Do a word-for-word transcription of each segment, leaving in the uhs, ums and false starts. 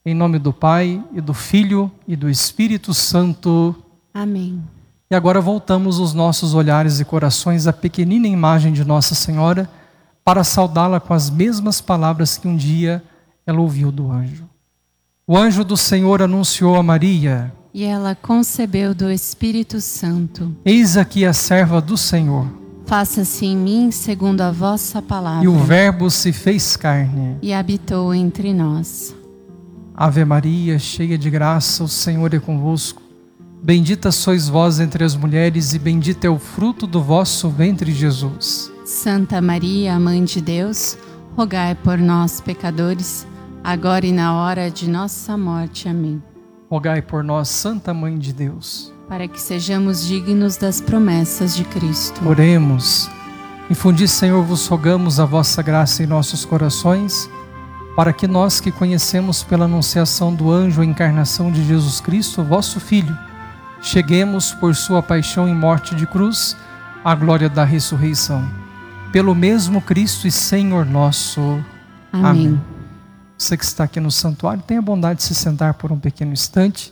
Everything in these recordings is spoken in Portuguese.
Em nome do Pai, e do Filho, e do Espírito Santo. Amém. E agora voltamos os nossos olhares e corações à pequenina imagem de Nossa Senhora, para saudá-la com as mesmas palavras que um dia ela ouviu do anjo. O anjo do Senhor anunciou a Maria: E ela concebeu do Espírito Santo. Eis aqui a serva do Senhor. Faça-se em mim segundo a vossa palavra. E o Verbo se fez carne. E habitou entre nós. Ave Maria, cheia de graça, o Senhor é convosco. Bendita sois vós entre as mulheres, e bendito é o fruto do vosso ventre, Jesus. Santa Maria, Mãe de Deus, rogai por nós, pecadores, agora e na hora de nossa morte. Amém. Rogai por nós, Santa Mãe de Deus, para que sejamos dignos das promessas de Cristo. Oremos. Infundi, Senhor, vos rogamos a vossa graça em nossos corações, para que nós que conhecemos pela anunciação do anjo a encarnação de Jesus Cristo, vosso Filho, cheguemos por sua paixão e morte de cruz à glória da ressurreição. Pelo mesmo Cristo e Senhor nosso. Amém. Amém. Você que está aqui no santuário, tenha a bondade de se sentar por um pequeno instante.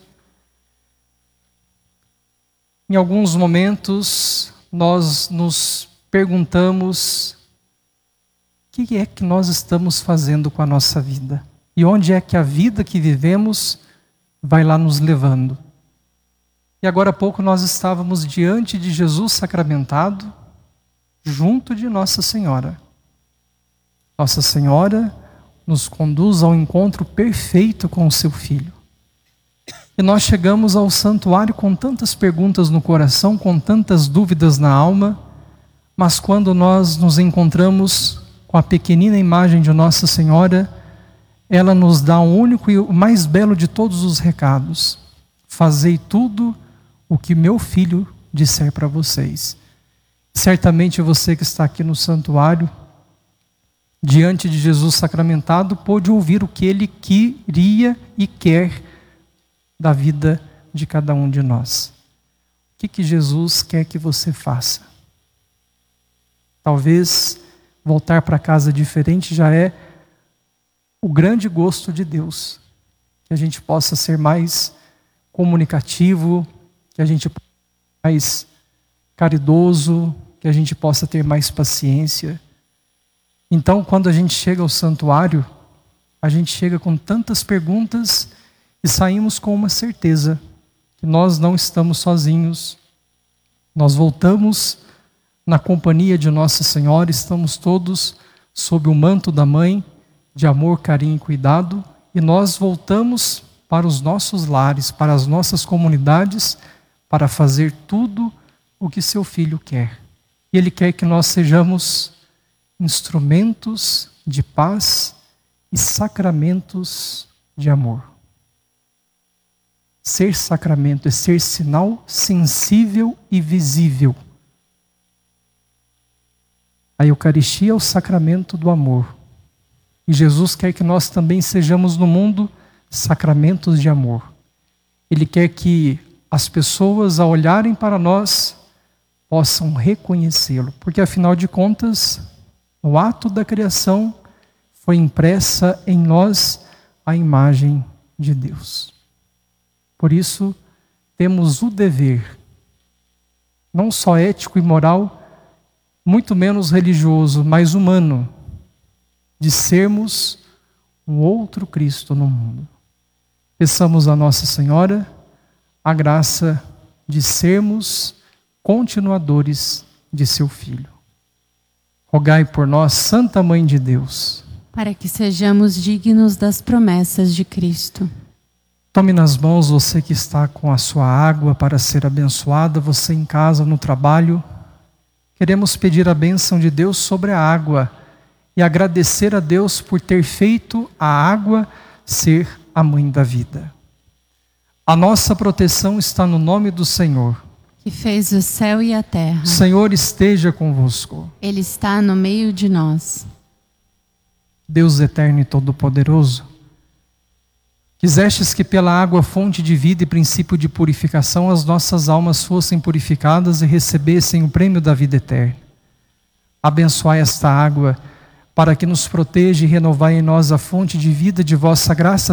Em alguns momentos, nós nos perguntamos: o que é que nós estamos fazendo com a nossa vida? E onde é que a vida que vivemos vai lá nos levando? E agora há pouco nós estávamos diante de Jesus sacramentado, junto de Nossa Senhora. Nossa Senhora nos conduz ao encontro perfeito com o seu Filho. E nós chegamos ao santuário com tantas perguntas no coração, com tantas dúvidas na alma, mas quando nós nos encontramos com a pequenina imagem de Nossa Senhora, ela nos dá um único e o mais belo de todos os recados: fazei tudo o que meu Filho disser para vocês. Certamente você que está aqui no santuário, diante de Jesus sacramentado, pôde ouvir o que Ele queria e quer da vida de cada um de nós. O que que Jesus quer que você faça? Talvez voltar para casa diferente já é o grande gosto de Deus. Que a gente possa ser mais comunicativo, que a gente possa ser mais caridoso, que a gente possa ter mais paciência. Então, quando a gente chega ao santuário, a gente chega com tantas perguntas e saímos com uma certeza, que nós não estamos sozinhos. Nós voltamos na companhia de Nossa Senhora, estamos todos sob o manto da Mãe, de amor, carinho e cuidado, e nós voltamos para os nossos lares, para as nossas comunidades, para fazer tudo o que seu Filho quer. E Ele quer que nós sejamos instrumentos de paz e sacramentos de amor. Ser sacramento é ser sinal sensível e visível. A Eucaristia é o sacramento do amor. E Jesus quer que nós também sejamos no mundo sacramentos de amor. Ele quer que as pessoas, ao olharem para nós, possam reconhecê-lo. Porque, afinal de contas, no ato da criação, foi impressa em nós a imagem de Deus. Por isso, temos o dever, não só ético e moral, muito menos religioso, mas humano, de sermos um outro Cristo no mundo. Peçamos a Nossa Senhora a graça de sermos continuadores de seu Filho. Rogai por nós, Santa Mãe de Deus, para que sejamos dignos das promessas de Cristo. Tome nas mãos você que está com a sua água para ser abençoada, você em casa, no trabalho. Queremos pedir a bênção de Deus sobre a água e agradecer a Deus por ter feito a água ser a mãe da vida. A nossa proteção está no nome do Senhor, que fez o céu e a terra. O Senhor esteja convosco. Ele está no meio de nós. Deus eterno e todo-poderoso, quisestes que pela água, fonte de vida e princípio de purificação, as nossas almas fossem purificadas e recebessem o prêmio da vida eterna. Abençoai esta água, para que nos proteja e renovai em nós a fonte de vida de vossa graça